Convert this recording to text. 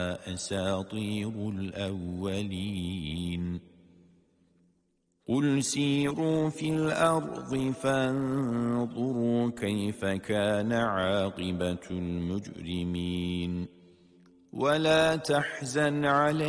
أساطير الأولين قل سيروا في الأرض فانظروا كيف كان عاقبة المجرمين ولا تحزن عليهم